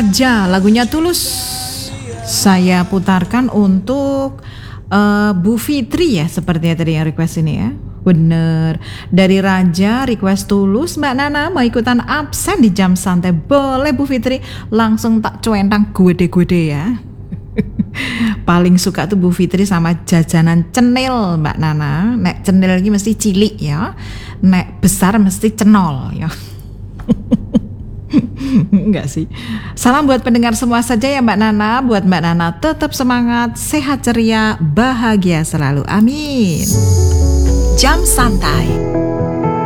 Raja, lagunya Tulus. Saya putarkan untuk Bu Fitri ya, sepertinya tadi yang request ini ya. Bener, dari Raja request Tulus. Mbak Nana mau ikutan absen di jam santai, boleh Bu Fitri, langsung tak cuentang gede-gede ya. Paling suka tuh Bu Fitri sama jajanan cenil Mbak Nana. Nek cenil lagi mesti cilik ya, nek besar mesti cenol ya. Enggak sih. Salam buat pendengar semua saja ya Mbak Nana. Buat Mbak Nana tetap semangat, sehat ceria, bahagia selalu. Amin. Jam Santai